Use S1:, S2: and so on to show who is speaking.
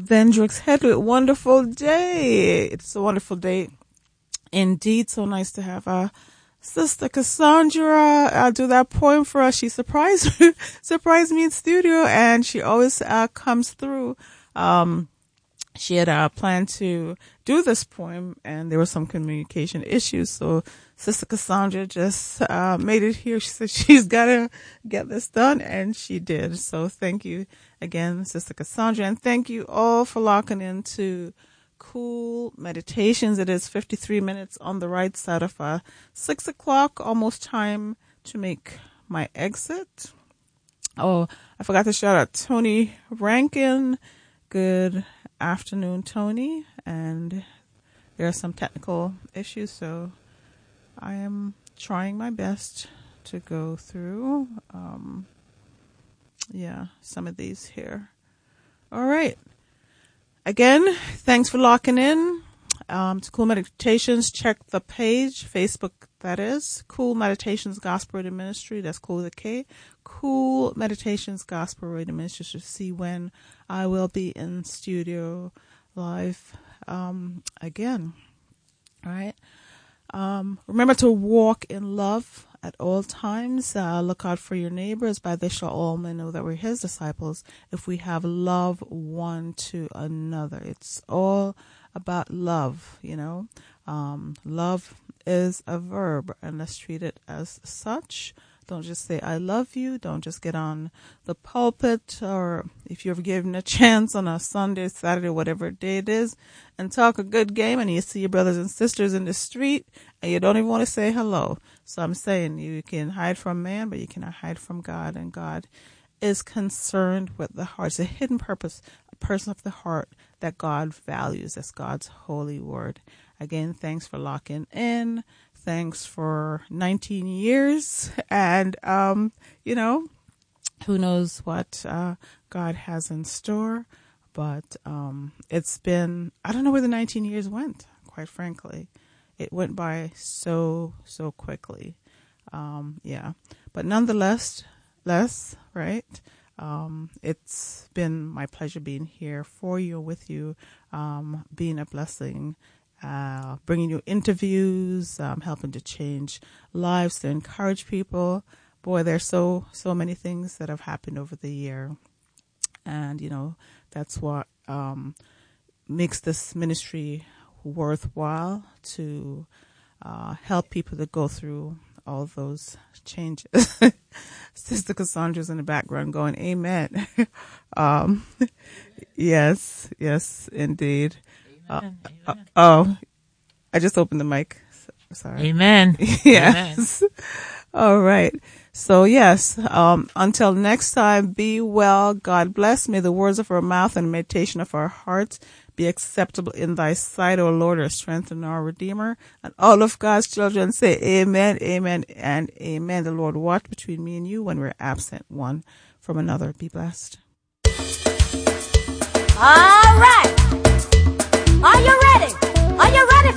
S1: Vendrix Headley. Wonderful day. It's a wonderful day indeed. So nice to have Sister Cassandra do that poem for us. She surprised me in studio, and she always comes through. She had planned to do this poem, and there were some communication issues, so Sister Cassandra just made it here. She said she's got to get this done, and she did. So thank you again, Sister Cassandra, and thank you all for locking into Cool Meditations. It is 53 minutes on the right side of 6 o'clock, almost time to make my exit. Oh, I forgot to shout out Tony Rankin. Good afternoon, Tony. And there are some technical issues, so I am trying my best to go through some of these here. All right. Again, thanks for locking in to Cool Meditations. Check the page, Facebook, that is, Cool Meditations Gospel Radio Ministry. That's cool with a K. Cool Meditations Gospel Radio Ministry to see when I will be in studio live again. All right. Remember to walk in love at all times. Look out for your neighbors. By this shall all men know that we're his disciples, if we have love one to another. It's all about love, you know. Love is a verb, and let's treat it as such. Don't just say, I love you. Don't just get on the pulpit, or if you're given a chance on a Sunday, Saturday, whatever day it is, and talk a good game, and you see your brothers and sisters in the street, and you don't even want to say hello. So I'm saying you can hide from man, but you cannot hide from God, and God is concerned with the heart. It's a hidden purpose, a person of the heart that God values. That's God's holy word. Again, thanks for locking in. Thanks for 19 years. And, you know, who knows what God has in store. But it's been, I don't know where the 19 years went, quite frankly. It went by so quickly. But nonetheless, right? It's been my pleasure being here for you, with you, being a blessing. Bringing you interviews, helping to change lives, to encourage people. Boy, there's so many things that have happened over the year. And, you know, that's what makes this ministry worthwhile, to help people to go through all those changes. Sister Cassandra's in the background going, amen. Yes, indeed.
S2: Amen.
S1: I just opened the mic. Sorry.
S2: Amen.
S1: Yes. Amen. All right. So yes, until next time, be well. God bless. May the words of our mouth and meditation of our hearts be acceptable in thy sight, O Lord, our strength and our Redeemer. And all of God's children say amen, amen, and amen. The Lord watch between me and you when we're absent one from another. Be blessed.
S3: All right. Are you ready?